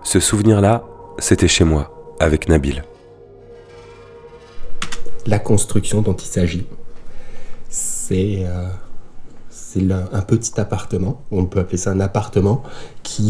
Ce souvenir-là, c'était chez moi, avec Nabil. La construction dont il s'agit, c'est un petit appartement, on peut appeler ça un appartement, qui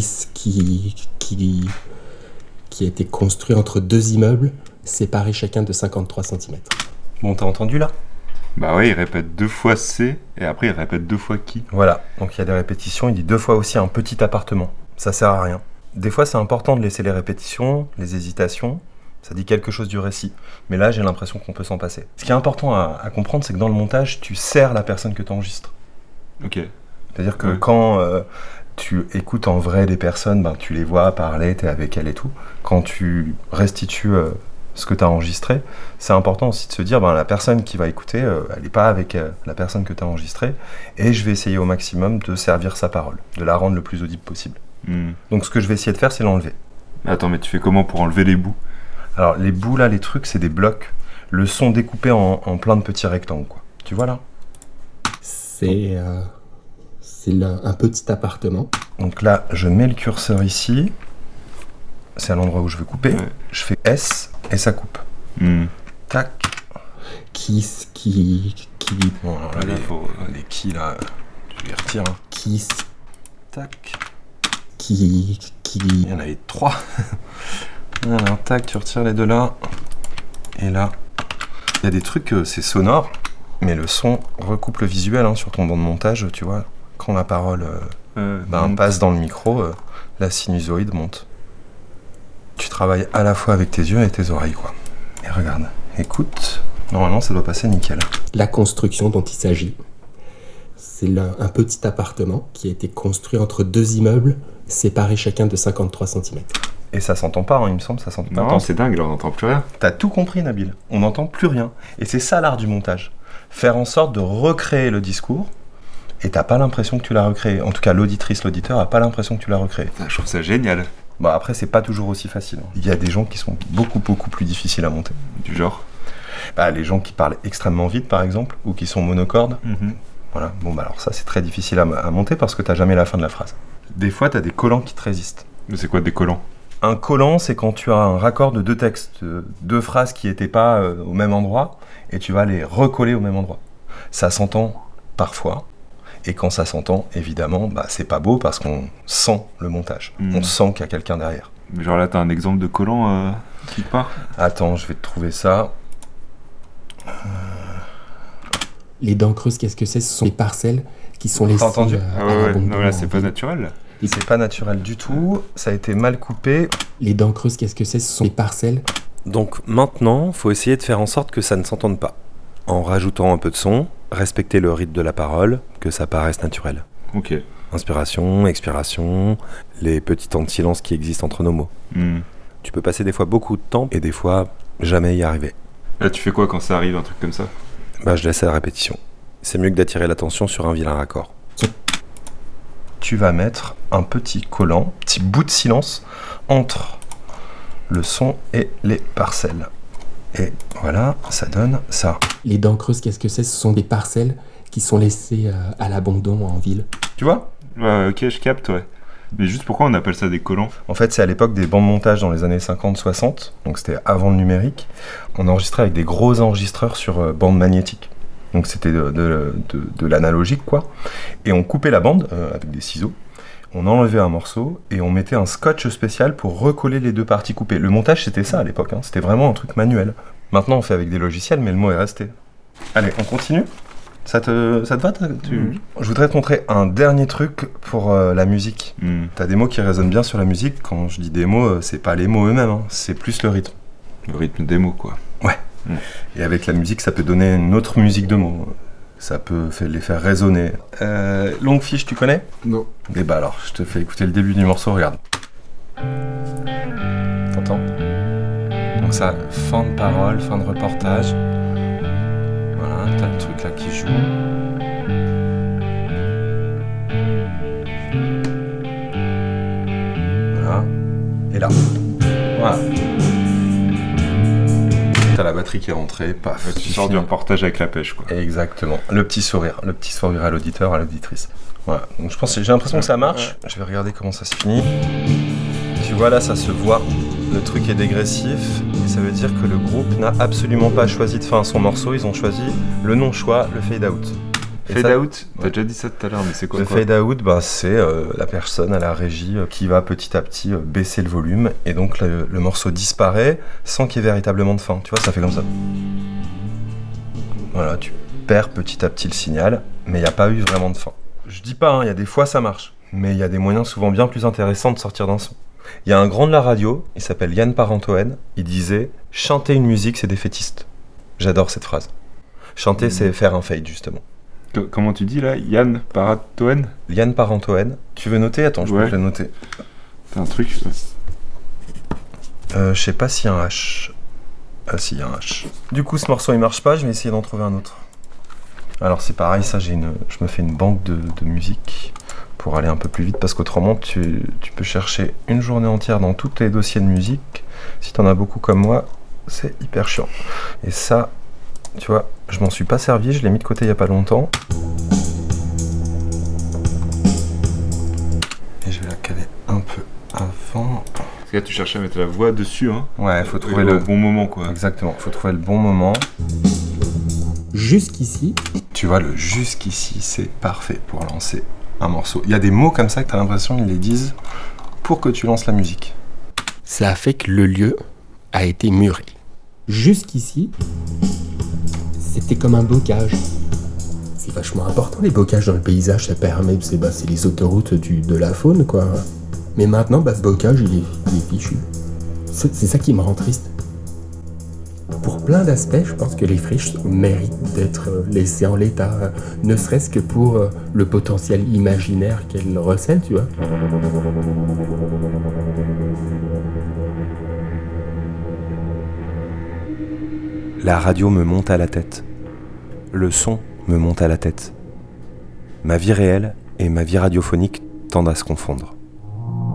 a été construit entre deux immeubles, séparés chacun de 53 cm. Bon, t'as entendu là ? Bah ouais, il répète 2 fois C, et après il répète 2 fois qui. Voilà, donc il y a des répétitions, il dit 2 fois aussi un petit appartement. Ça sert à rien. Des fois, c'est important de laisser les répétitions, les hésitations, ça dit quelque chose du récit. Mais là, j'ai l'impression qu'on peut s'en passer. Ce qui est important à comprendre, c'est que dans le montage, tu sers la personne que tu enregistres. Ok. C'est-à-dire que quand tu écoutes en vrai des personnes, ben, tu les vois parler, t'es avec elles et tout. Quand tu restitues ce que tu as enregistré, c'est important aussi de se dire, ben, la personne qui va écouter, elle n'est pas avec la personne que tu as enregistrée, et je vais essayer au maximum de servir sa parole, de la rendre le plus audible possible. Donc ce que je vais essayer de faire, c'est l'enlever. Attends, mais tu fais comment pour enlever les bouts ? Alors les bouts là, les trucs, c'est des blocs. Le son découpé en plein de petits rectangles, quoi. Tu vois là ? C'est un petit appartement. Donc là, je mets le curseur ici. C'est à l'endroit où je veux couper. Ouais. Je fais S et ça coupe. Tac. Bon, alors là, les qui là, je les retire. Hein. Tac. Il y en avait 3. Alors, tac, tu retires les deux là. Et là. Il y a des trucs, c'est sonore, mais le son recoupe le visuel hein, sur ton banc de montage, tu vois. Quand la parole passe dans le micro, la sinusoïde monte. Tu travailles à la fois avec tes yeux et tes oreilles, quoi. Et regarde, écoute. Normalement, ça doit passer nickel. La construction dont il s'agit, c'est un petit appartement qui a été construit entre deux immeubles, séparés chacun de 53 cm. Et ça s'entend pas, hein, il me semble, ça s'entend pas. Non, c'est dingue, là, on n'entend plus rien. T'as tout compris, Nabil. On n'entend plus rien. Et c'est ça l'art du montage. Faire en sorte de recréer le discours, et t'as pas l'impression que tu l'as recréé. En tout cas, l'auditeur a pas l'impression que tu l'as recréé. Je trouve ça génial. Bon, après, c'est pas toujours aussi facile. Il y a des gens qui sont beaucoup plus difficiles à monter. Du genre les gens qui parlent extrêmement vite, par exemple, ou qui sont monocordes. Voilà. Bon, alors ça, c'est très difficile à monter parce que t'as jamais la fin de la phrase. Des fois, t'as des collants qui te résistent. Mais c'est quoi des collants ? Un collant, c'est quand tu as un raccord de 2 textes, 2 phrases qui n'étaient pas au même endroit, et tu vas les recoller au même endroit. Ça s'entend parfois, et quand ça s'entend, évidemment, c'est pas beau parce qu'on sent le montage. On sent qu'il y a quelqu'un derrière. Genre là, t'as un exemple de collant qui part ? Attends, je vais te trouver ça. Les dents creuses, qu'est-ce que c'est ? Ce sont les parcelles qui sont laissées entendu à Ah ouais, l'abandon. non, là, c'est pas naturel. C'est pas naturel du tout, ça a été mal coupé. Les dents creuses, qu'est-ce que c'est ? Ce sont les parcelles. Donc maintenant, faut essayer de faire en sorte que ça ne s'entende pas. En rajoutant un peu de son, respecter le rythme de la parole, que ça paraisse naturel. Ok. Inspiration, expiration, les petits temps de silence qui existent entre nos mots. Tu peux passer des fois beaucoup de temps et des fois jamais y arriver. Là, tu fais quoi quand ça arrive, un truc comme ça ? Je laisse à la répétition. C'est mieux que d'attirer l'attention sur un vilain raccord. Tu vas mettre un petit collant, petit bout de silence entre le son et les parcelles. Et voilà, ça donne ça. Les dents creuses, qu'est-ce que c'est ? Ce sont des parcelles qui sont laissées à l'abandon en ville. Tu vois ? Ouais, ok, je capte, ouais. Mais juste pourquoi on appelle ça des collants ? En fait, c'est à l'époque des bandes de montage dans les années 50-60, donc c'était avant le numérique. On enregistrait avec des gros enregistreurs sur bande magnétique. Donc c'était de l'analogique, quoi. Et on coupait la bande avec des ciseaux, on enlevait un morceau et on mettait un scotch spécial pour recoller les 2 parties coupées. Le montage, c'était ça à l'époque, hein. C'était vraiment un truc manuel. Maintenant, on fait avec des logiciels, mais le mot est resté. Allez, on continue ? Ça te va Je voudrais te montrer un dernier truc pour la musique. T'as des mots qui résonnent bien sur la musique. Quand je dis des mots, c'est pas les mots eux-mêmes, hein. C'est plus le rythme. Le rythme des mots, quoi. Ouais. Et avec la musique, ça peut donner une autre musique de mots. Ça peut les faire résonner. Longue fiche, tu connais ? Non. Et alors, je te fais écouter le début du morceau, regarde. T'entends ? Donc ça, fin de parole, fin de reportage. Voilà, t'as le truc là qui joue. Voilà. Et là. Voilà. T'as la batterie qui est rentrée, paf. Tu sors du reportage avec la pêche, quoi. Exactement. Le petit sourire à l'auditeur, à l'auditrice. Voilà. Donc j'ai l'impression que ça marche. Je vais regarder comment ça se finit. Tu vois là, ça se voit. Le truc est dégressif et ça veut dire que le groupe n'a absolument pas choisi de fin à son morceau. Ils ont choisi le non-choix, le fade-out. Fade-out, t'as déjà dit ça tout à l'heure, mais c'est quoi? Le fade-out, c'est la personne à la régie qui va petit à petit baisser le volume et donc le morceau disparaît sans qu'il y ait véritablement de fin. Tu vois, ça fait comme ça. Voilà, tu perds petit à petit le signal, mais il n'y a pas eu vraiment de fin. Je dis pas, il y a des fois ça marche, mais il y a des moyens souvent bien plus intéressants de sortir d'un son. Il y a un grand de la radio, il s'appelle Yann Parentoen, il disait « Chanter une musique, c'est défaitiste ». J'adore cette phrase. Chanter, c'est faire un fade, justement. Comment tu dis là? Yann Parentoen? Yann Parentoen. Tu veux noter? Attends, je peux te le noter. T'as un truc? Je sais pas s'il y a un H. Ah si, il y a un H. Du coup, ce morceau il marche pas, je vais essayer d'en trouver un autre. Alors c'est pareil, ça je me fais une banque de musique pour aller un peu plus vite, parce qu'autrement tu peux chercher une journée entière dans tous tes dossiers de musique. Si t'en as beaucoup comme moi, c'est hyper chiant. Et ça, tu vois, je m'en suis pas servi, je l'ai mis de côté il y a pas longtemps. Et je vais la caler un peu avant. Parce que là tu cherchais à mettre la voix dessus, hein. Ouais, faut trouver le bon moment, quoi. Exactement, faut trouver le bon moment. Jusqu'ici. Tu vois, le jusqu'ici, c'est parfait pour lancer un morceau. Il y a des mots comme ça que t'as l'impression qu'ils les disent pour que tu lances la musique. Ça a fait que le lieu a été muré. Jusqu'ici, c'était comme un bocage. C'est vachement important les bocages dans le paysage, ça permet, c'est les autoroutes de la faune, quoi. Mais maintenant, ce bocage, il est fichu. C'est ça qui me rend triste. Pour plein d'aspects, je pense que les friches méritent d'être laissées en l'état, ne serait-ce que pour le potentiel imaginaire qu'elles recèlent, tu vois. La radio me monte à la tête. Le son me monte à la tête. Ma vie réelle et ma vie radiophonique tendent à se confondre.